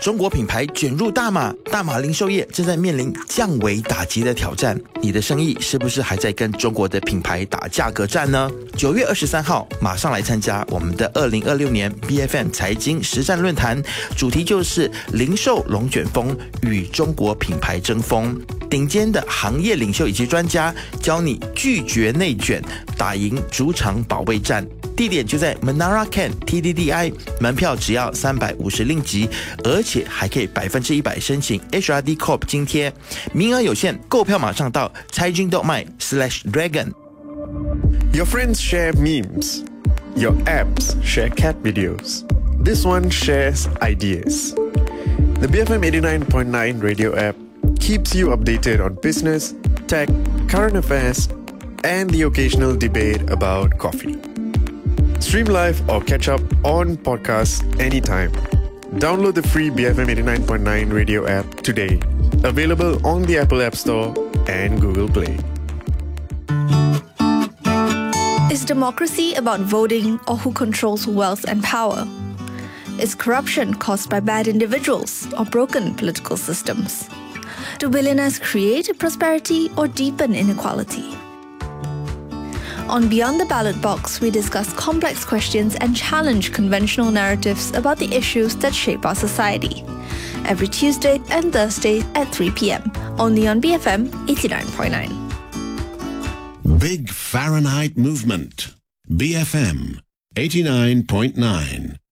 中国品牌卷入大马，大马零售业正在面临降维打击的挑战。你的生意是不是还在跟中国的品牌打价格战呢？9月23号，马上来参加我们的2026年 BFM 财经实战论坛，主题就是零售龙卷风与中国品牌争锋。顶尖的行业领袖以及专家教你拒绝内卷，打赢主场保卫战。地点就在 Menara Can TDDI， 门票只要350令吉，而且还可以100%申请 HRD Corp 津贴，名额有限，购票马上到caijing.my/dragon。 Your friends share memes. Your apps share cat videos. This one shares ideas. The BFM 89.9 radio app keeps you updated on business, tech, current affairs, and the occasional debate about coffee. Stream live or catch up on podcasts anytime. Download the free BFM 89.9 radio app today. Available on the Apple App Store and Google Play. Is democracy about voting or who controls wealth and power? Is corruption caused by bad individuals or broken political systems? Do billionaires create prosperity or deepen inequality? On Beyond the Ballot Box, we discuss complex questions and challenge conventional narratives about the issues that shape our society. Every Tuesday and Thursday at 3 p.m. only on BFM 89.9. Big Fahrenheit Movement. BFM 89.9.